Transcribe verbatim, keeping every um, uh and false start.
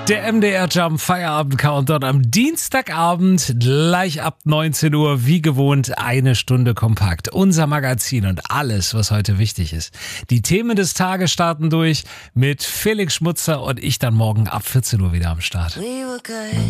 Der M D R Jump Feierabend Countdown am Dienstagabend, gleich ab neunzehn Uhr, wie gewohnt, eine Stunde kompakt. Unser Magazin und alles, was heute wichtig ist. Die Themen des Tages starten durch mit Felix Schmutzer und ich dann morgen ab vierzehn Uhr wieder am Start.